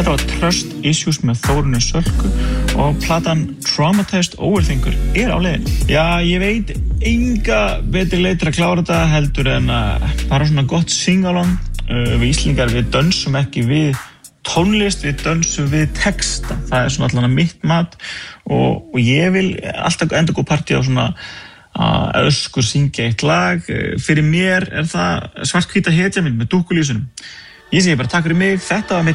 Þetta var Trust Issues með Þórunni Sölku og platan Traumatized Overthinker á leiðinni. Já, ég veit enga betri leið til að klára þetta heldur en að bara svona gott sing-along. Við Íslendingar, við dönsum ekki við tónlist, við dönsum við texta. Það er svona allan mitt mat og ég vil alltaf enda góð partí á svona að öskur syngja eitt lag. Fyrir mér er það svarthvíta hetja mín með dúkkulísunum. Ég segi bara takk fyrir mig, þetta var mitt